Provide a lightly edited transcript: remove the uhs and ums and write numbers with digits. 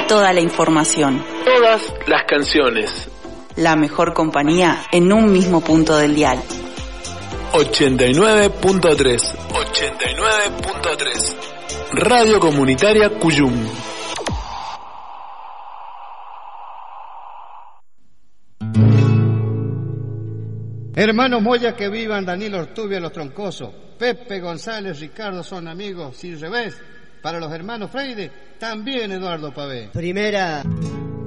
toda la información. Todas las canciones. La mejor compañía en un mismo punto del dial. 89.3. 89.3. Radio Comunitaria Cuyum. Hermanos Moya que vivan, Danilo Ortubia, Los Troncosos, Pepe González, Ricardo son amigos, sin revés. Para los hermanos Freire, también Eduardo Pavé. Primera.